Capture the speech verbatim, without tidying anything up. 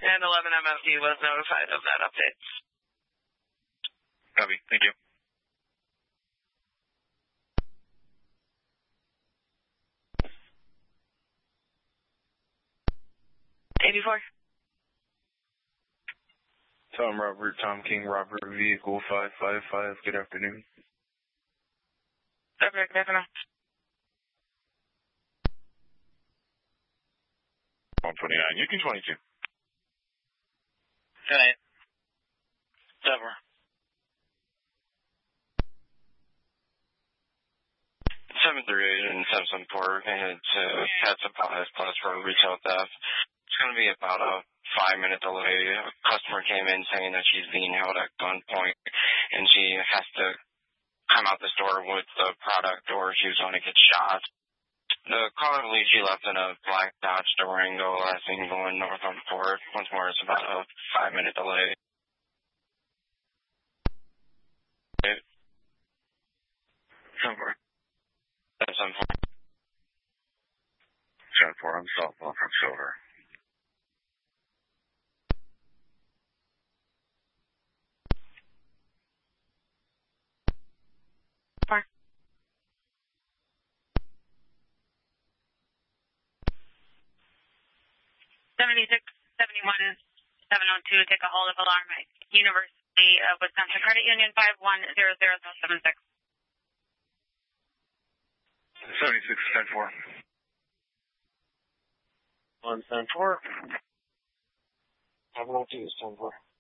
And eleven M F D was notified of that update. Copy. Thank you. eighty-four. Tom Robert, Tom King, Robert, vehicle five five five. Good afternoon. Okay, good afternoon. one twenty-nine, Yukon twenty-two. Good night. Sever. seven three eight and seven seven four, and it's uh, Pets Applies Plus for retail theft. It's going to be about a five-minute delay. A customer came in saying that she's being held at gunpoint, and she has to come out the store with the product or she was going to get shot. The caller believes she left in a black Dodge Durango, last thing going north on Ford. Once more, it's about a five-minute delay. seven four. seven four. seven four, I'm southbound from Silver. Four. seventy-six seventy-one seven oh two, take a hold of alarm at University of Wisconsin Credit Union five one zero zero seven six. seventy-six ten four. one ten four. seven oh two is ten four.